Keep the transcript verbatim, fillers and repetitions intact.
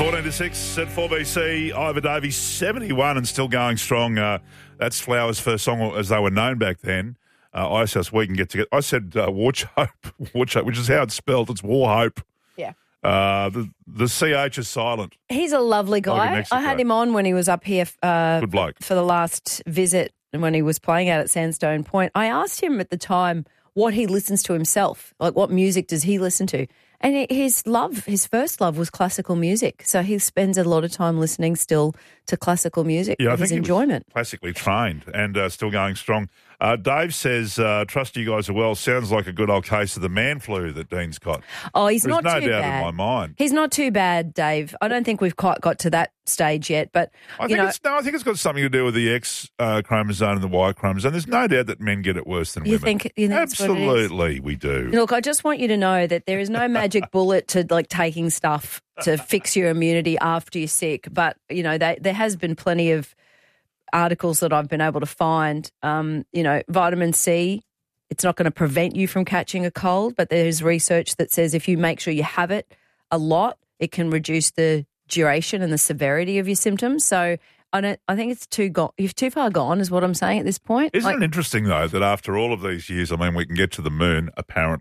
fourteen to six at four B C. Ivor Davies, seventy-one and still going strong. Uh, that's Flowers' first song as they were known back then. Uh, I asked us we can get together. I said uh, Warch Hope, Warch Hope, which is how it's spelled. It's War Hope. Yeah. Uh, the the C H is silent. He's a lovely guy. I had him on when he was up here uh, Good bloke. for the last visit and when he was playing out at Sandstone Point. I asked him at the time what he listens to himself, like what music does he listen to? And his love, his first love was classical music. So he spends a lot of time listening still to classical music Yeah, for I think his he was enjoyment. classically trained and uh, still going strong. Uh, Dave says, uh, trust you guys are well. Sounds like a good old case of the man flu that Dean's got. Oh, he's There's not no too doubt bad. in my mind. He's not too bad, Dave. I don't think we've quite got to that stage yet, but I you think know, it's no. I think it's got something to do with the X uh, chromosome and the Y chromosome. There's no doubt that men get it worse than you women. think you think that's what it is? Absolutely, we do. Look, I just want you to know that there is no magic bullet to like taking stuff to fix your immunity after you're sick. But, you know, they, there has been plenty of articles that I've been able to find. Um, you know, vitamin C, it's not going to prevent you from catching a cold, but there's research that says if you make sure you have it a lot, it can reduce the duration and the severity of your symptoms. So I don't. I think it's too gone. You've too far gone, is what I'm saying at this point. Isn't Like, it interesting though that after all of these years, I mean, we can get to the moon apparently.